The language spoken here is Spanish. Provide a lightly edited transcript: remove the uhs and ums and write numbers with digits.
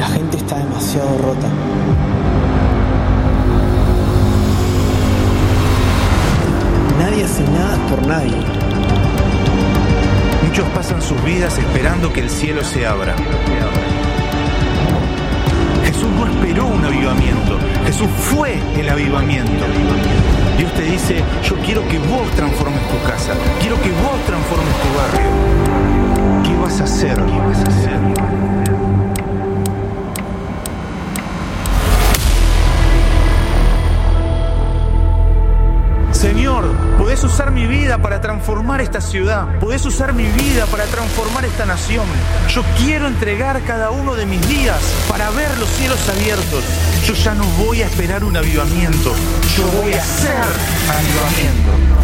La gente está demasiado rota. Nadie hace nada por nadie. Muchos pasan sus vidas esperando que el cielo se abra. Jesús no esperó un avivamiento, Jesús fue el avivamiento. Dios te dice, yo quiero que vos transformes tu casa, quiero que vos transformes tu barrio. ¿Qué vas a hacer? ¿Qué vas a hacer? Señor, podés usar mi vida para transformar esta ciudad, podés usar mi vida para transformar esta nación. Yo quiero entregar cada uno de mis días para ver los cielos abiertos. Yo ya no voy a esperar un avivamiento, yo voy a hacer avivamiento.